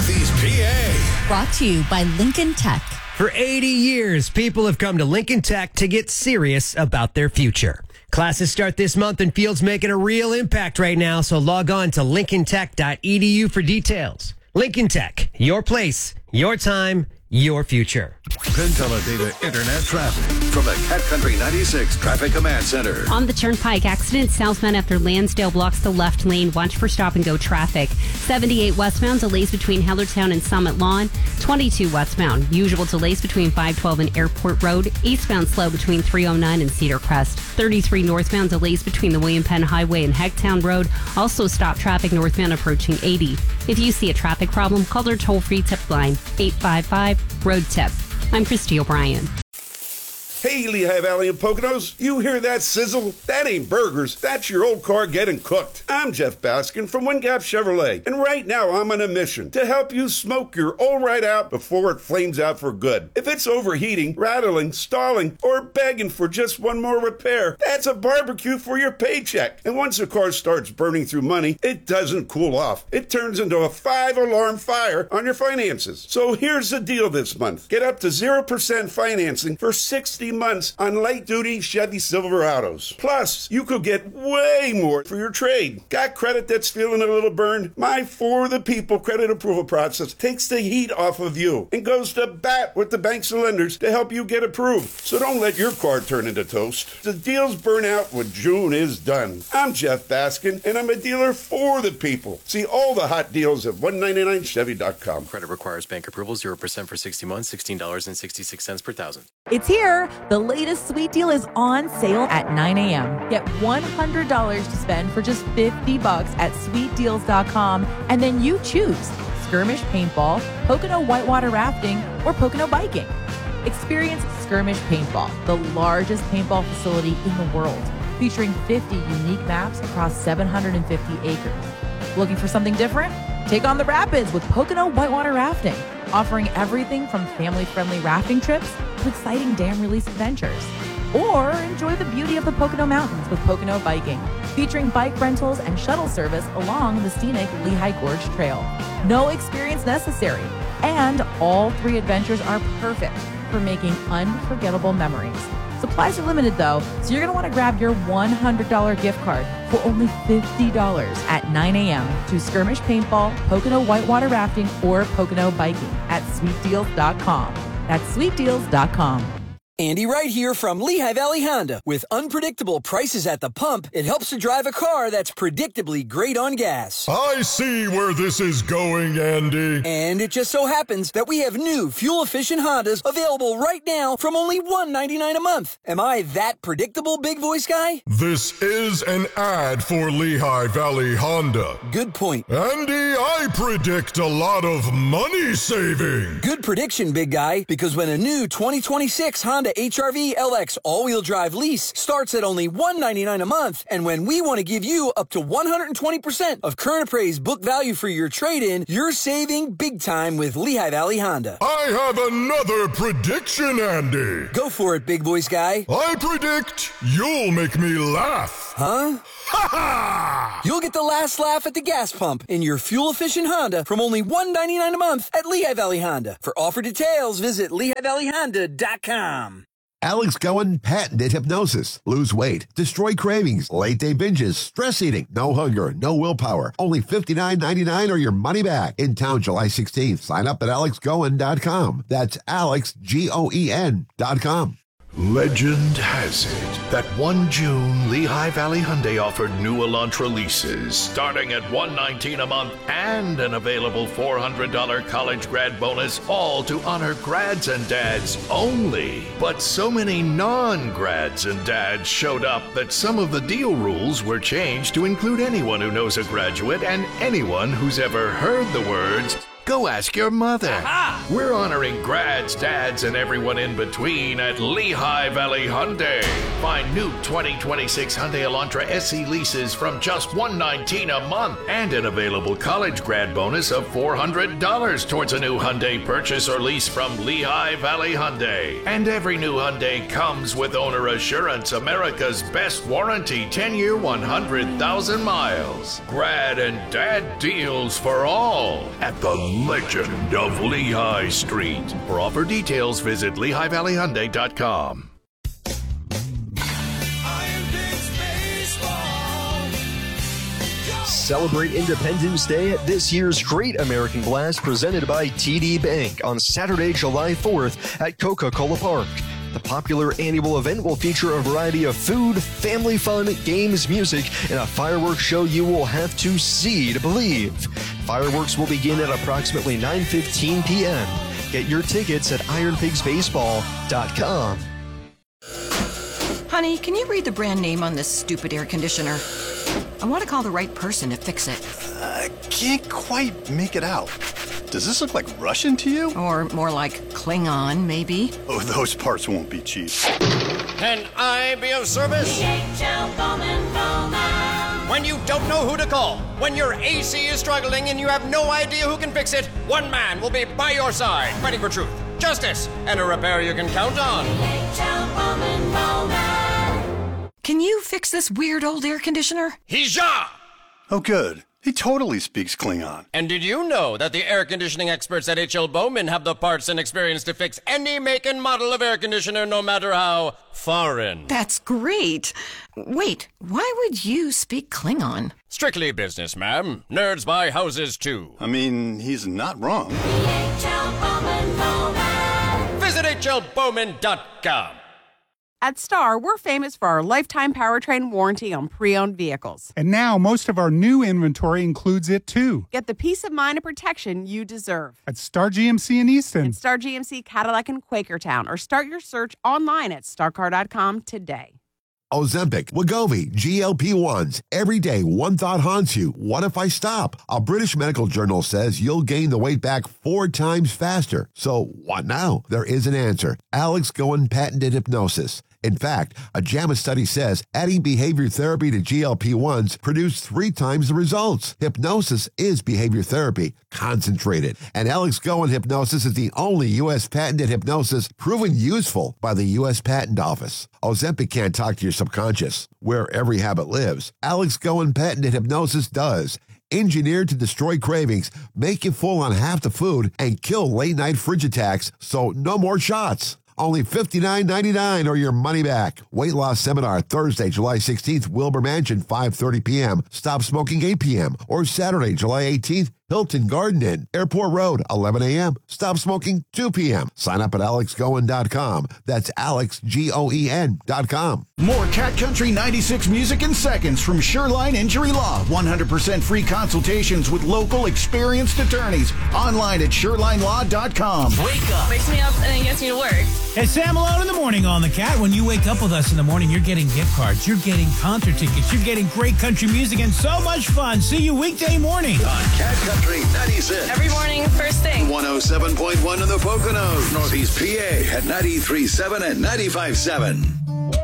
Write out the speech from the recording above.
Northeast PA. Brought to you by Lincoln Tech. For 80 years, people have come to Lincoln Tech to get serious about their future. Classes start this month and Field's making a real impact right now, so log on to lincolntech.edu for details. Lincoln Tech, your place, your time, your future. Penn Teledata Internet traffic from the Cat Country 96 Traffic Command Center. On the Turnpike, accident southbound after Lansdale blocks the left lane. Watch for stop-and-go traffic. 78 westbound, delays between Hellertown and Summit Lawn. 22 westbound, usual delays between 512 and Airport Road. Eastbound slow between 309 and Cedar Crest. 33 northbound, delays between the William Penn Highway and Hecktown Road. Also stop traffic northbound approaching 80. If you see a traffic problem, call their toll-free tip line, 855-ROAD-TIP. I'm Christy O'Brien. Hey, Lehigh Valley and Poconos, you hear that sizzle? That ain't burgers, that's your old car getting cooked. I'm Jeff Baskin from Wingap Chevrolet, and right now I'm on a mission to help you smoke your old right out before it flames out for good. If it's overheating, rattling, stalling, or begging for just one more repair, that's a barbecue for your paycheck. And once a car starts burning through money, it doesn't cool off. It turns into a 5-alarm fire on your finances. So here's the deal this month. Get up to 0% financing for 60 months on light-duty Chevy Silverados. Plus, you could get way more for your trade. Got credit that's feeling a little burned? My For the People credit approval process takes the heat off of you and goes to bat with the banks and lenders to help you get approved. So don't let your car turn into toast. The deals burn out when June is done. I'm Jeff Baskin, and I'm a dealer for the people. See all the hot deals at 199chevy.com. Credit requires bank approval, 0% for 60 months, $16.66 per thousand. It's here. The latest sweet deal is on sale at 9 a.m. Get $100 to spend for just $50 at sweetdeals.com, and then you choose Skirmish Paintball, Pocono Whitewater Rafting, or Pocono Biking. Experience Skirmish Paintball, the largest paintball facility in the world, featuring 50 unique maps across 750 acres. Looking for something different? Take on the rapids with Pocono Whitewater Rafting, offering everything from family-friendly rafting trips to exciting dam release adventures. Or enjoy the beauty of the Pocono Mountains with Pocono Biking, featuring bike rentals and shuttle service along the scenic Lehigh Gorge Trail. No experience necessary, and all 3 adventures are perfect for making unforgettable memories. Supplies are limited though, so you're going to want to grab your $100 gift card for only $50 at 9 a.m. to Skirmish Paintball, Pocono Whitewater Rafting, or Pocono Biking at sweetdeals.com. That's sweetdeals.com. Andy Wright here from Lehigh Valley Honda. With unpredictable prices at the pump, it helps to drive a car that's predictably great on gas. I see where this is going, Andy. And it just so happens that we have new fuel-efficient Hondas available right now from only $199 a month. Am I that predictable, big voice guy? This is an ad for Lehigh Valley Honda. Good point. Andy, I predict a lot of money saving. Good prediction, big guy, because when a new 2026 Honda HR-V LX all-wheel drive lease starts at only $199 a month, and when we want to give you up to 120% of current appraised book value for your trade-in, you're saving big time with Lehigh Valley Honda. I have another prediction, Andy. Go for it, big voice guy. I predict you'll make me laugh. Huh? Ha ha! You'll get the last laugh at the gas pump in your fuel-efficient Honda from only $199 a month at Lehigh Valley Honda. For offer details, visit LehighValleyHonda.com. Alex Cohen patented hypnosis. Lose weight, destroy cravings, late-day binges, stress eating, no hunger, no willpower. Only $59.99 or your money back. In town July 16th. Sign up at alexcohen.com. That's AlexGoen.com. Legend has it that 1 June, Lehigh Valley Hyundai offered new Elantra leases starting at $119 a month and an available $400 college grad bonus, all to honor grads and dads only. But so many non-grads and dads showed up that some of the deal rules were changed to include anyone who knows a graduate and anyone who's ever heard the words, "Go ask your mother." Aha! We're honoring grads, dads, and everyone in between at Lehigh Valley Hyundai. Find new 2026 Hyundai Elantra SE leases from just $119 a month and an available college grad bonus of $400 towards a new Hyundai purchase or lease from Lehigh Valley Hyundai. And every new Hyundai comes with Owner Assurance, America's best warranty, 10-year, 100,000 miles. Grad and dad deals for all at the legend of Lehigh Street. For offer details, visit LehighValleyHyundai.com. Celebrate Independence Day at this year's Great American Blast presented by TD Bank on Saturday, July 4th at Coca-Cola Park. The popular annual event will feature a variety of food, family fun, games, music, and a fireworks show you will have to see to believe. Fireworks will begin at approximately 9:15 p.m. Get your tickets at ironpigsbaseball.com. Honey, can you read the brand name on this stupid air conditioner? I want to call the right person to fix it. I can't quite make it out. Does this look like Russian to you? Or more like Klingon, maybe? Oh, those parts won't be cheap. Can I be of service? DHL Bowman. When you don't know who to call, when your AC is struggling and you have no idea who can fix it, one man will be by your side, fighting for truth, justice, and a repair you can count on. DHL Bowman. Can you fix this weird old air conditioner? Hija! Oh, good. He totally speaks Klingon. And did you know that the air conditioning experts at H.L. Bowman have the parts and experience to fix any make and model of air conditioner, no matter how foreign? That's great. Wait, why would you speak Klingon? Strictly business, ma'am. Nerds buy houses, too. I mean, he's not wrong. DHL Bowman. Visit hlbowman.com. At Star, we're famous for our lifetime powertrain warranty on pre-owned vehicles. And now most of our new inventory includes it too. Get the peace of mind and protection you deserve. At Star GMC in Easton. And Star GMC Cadillac in Quakertown. Or start your search online at starcar.com today. Ozempic, Wegovy, GLP-1s. Every day, one thought haunts you. What if I stop? A British medical journal says you'll gain the weight back 4 times faster. So what now? There is an answer. Alex Goen patented hypnosis. In fact, a JAMA study says adding behavior therapy to GLP-1s produced 3 times the results. Hypnosis is behavior therapy, concentrated. And Alex Goen hypnosis is the only U.S. patented hypnosis proven useful by the U.S. Patent Office. Ozempic can't talk to your subconscious, where every habit lives. Alex Goen patented hypnosis does. Engineered to destroy cravings, make you full on half the food, and kill late-night fridge attacks, so no more shots. Only $59.99 or your money back. Weight loss seminar Thursday, July 16th, Wilbur Mansion, 5:30 p.m. Stop smoking 8 p.m. Or Saturday, July 18th, Hilton Garden Inn, Airport Road, 11 a.m. Stop smoking 2 p.m. Sign up at alexgoen.com. That's alexgoen.com. More Cat Country 96 music in seconds from Shoreline Injury Law. 100% free consultations with local experienced attorneys. Online at shorelinelaw.com. Wake up. Wakes me up and then gets me to work. It's Sam Malone in the morning on the Cat. When you wake up with us in the morning, you're getting gift cards, you're getting concert tickets, you're getting great country music and so much fun. See you weekday morning on Cat Country 96. Every morning, first thing. 107.1 in the Poconos. Northeast PA at 93.7 and 95.7.